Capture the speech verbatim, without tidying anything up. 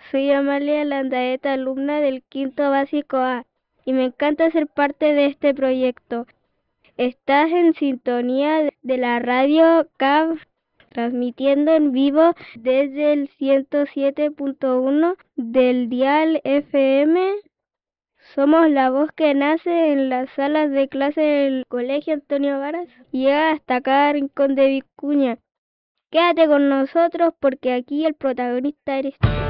Soy Amalia Landaeta, alumna del quinto básico A, y me encanta ser parte de este proyecto. Estás en sintonía de la radio C A V, transmitiendo en vivo desde el ciento siete punto uno del dial F M. Somos la voz que nace en las salas de clase del Colegio Antonio Varas y llega hasta cada rincón de Vicuña. Quédate con nosotros porque aquí el protagonista eres tú.